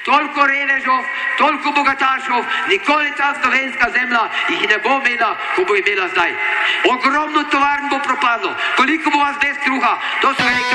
Toliko revežov, toliko bogatašov, nikoli ta slovenska zemlja jih ne bo imela, ko bo imela zdaj. Ogromno tovarn bo propadlo, koliko bo vas bez kruha, to so rekli